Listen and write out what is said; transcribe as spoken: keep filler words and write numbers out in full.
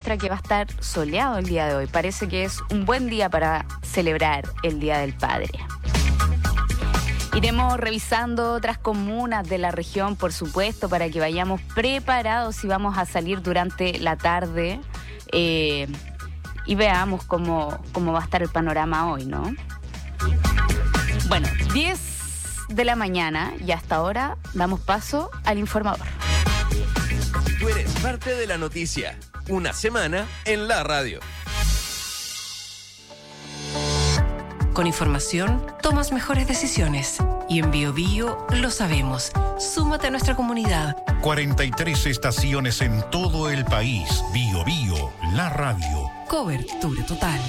muestra que va a estar soleado el día de hoy. Parece que es un buen día para celebrar el Día del Padre. Iremos revisando otras comunas de la región, por supuesto, para que vayamos preparados si vamos a salir durante la tarde eh, y veamos cómo, cómo va a estar el panorama hoy, ¿no? Bueno, diez de la mañana y hasta ahora damos paso al informador. Tú eres parte de la noticia. Una semana en la radio. Con información, tomas mejores decisiones. Y en Bio Bio lo sabemos. Súmate a nuestra comunidad. cuarenta y tres estaciones en todo el país. Bio Bio, la radio. Cobertura total.